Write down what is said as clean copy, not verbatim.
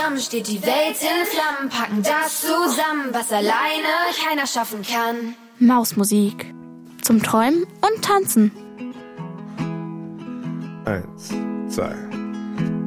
zusammen steht die Welt in Flammen, packen das zusammen, was alleine keiner schaffen kann. Mausmusik. Zum Träumen und Tanzen. 1, 2